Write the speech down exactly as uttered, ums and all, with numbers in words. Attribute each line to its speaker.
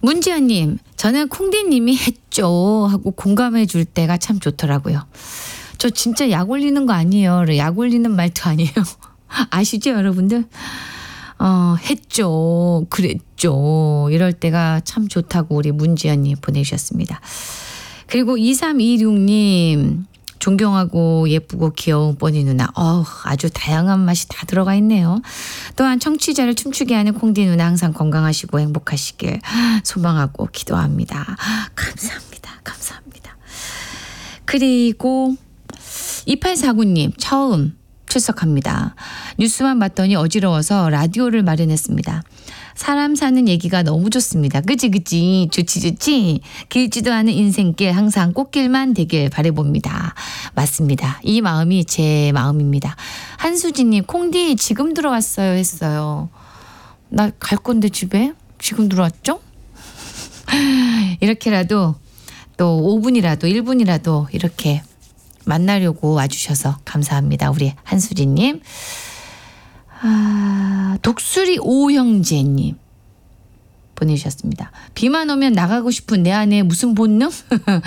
Speaker 1: 문지연님, 저는 콩디님이 했죠 하고 공감해 줄 때가 참 좋더라고요. 저 진짜 약 올리는 거 아니에요. 약 올리는 말투 아니에요. 아시죠, 여러분들? 어, 했죠. 그랬죠. 이럴 때가 참 좋다고 우리 문지연님 보내주셨습니다. 그리고 이삼이육님, 존경하고 예쁘고 귀여운 뽀니 누나. 어, 아주 다양한 맛이 다 들어가 있네요. 또한 청취자를 춤추게 하는 콩디 누나 항상 건강하시고 행복하시길 소망하고 기도합니다. 감사합니다. 감사합니다. 그리고 이팔사구님 처음 출석합니다. 뉴스만 봤더니 어지러워서 라디오를 마련했습니다. 사람 사는 얘기가 너무 좋습니다. 그치 그치 좋지 좋지. 길지도 않은 인생길 항상 꽃길만 되길 바라봅니다. 맞습니다. 이 마음이 제 마음입니다. 한수진님 콩디 지금 들어왔어요 했어요. 나 갈 건데 집에 지금 들어왔죠? 이렇게라도 또 오 분이라도 일 분이라도 이렇게 만나려고 와주셔서 감사합니다. 우리 한수진님. 아, 독수리 오형제님 보내주셨습니다. 비만 오면 나가고 싶은 내 안에 무슨 본능?